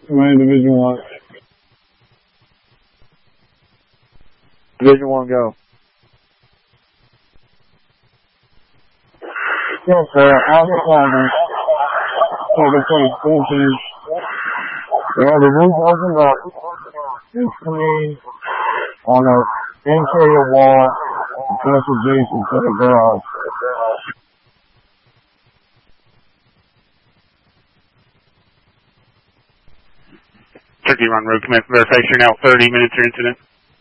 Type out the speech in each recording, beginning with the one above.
Command Division 1. Division 1, go. Yes, sir. Alpha Quadrant. Taking place 14. We have a roof opened up. Clean on the interior wall, just adjacent to the garage. Turkey Run Road Command verification now 30 minutes your incident.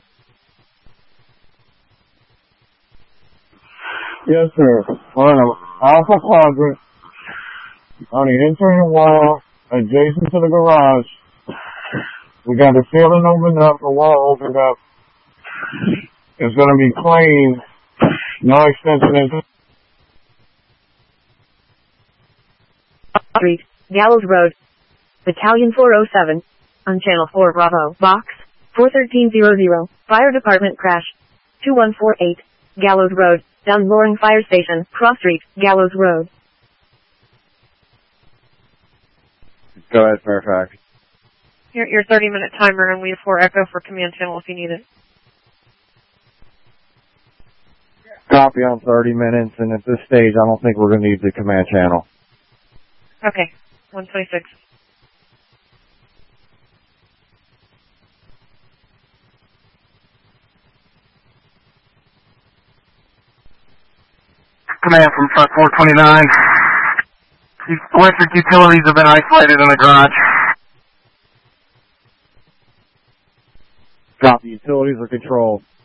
Yes, sir. On an Alpha Quadrant, on the interior wall, adjacent to the garage. We got the ceiling opened up, the wall opened up. It's going to be clean. No extension into Street, Gallows Road. Battalion 407. On Channel 4 Bravo. Box 41300. Fire Department crash. 2148. Gallows Road. Down Loring Fire Station. Cross Street, Gallows Road. Go ahead, Fairfax. Your 30-minute timer, and we have 4 Echo for command channel if you need it. Copy on 30 minutes, and at this stage, I don't think we're going to need the command channel. Okay, 126. Command from Truck 429. The electric utilities have been isolated in the garage. Copy. Utilities are controlled.